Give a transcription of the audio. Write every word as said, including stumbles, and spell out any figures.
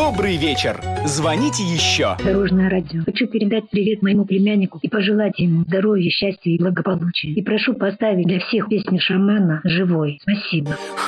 Добрый вечер. Звоните еще. Дорожное радио. Хочу передать привет моему племяннику и пожелать ему здоровья, счастья и благополучия. И прошу поставить для всех песню Шамана «Живой». Спасибо.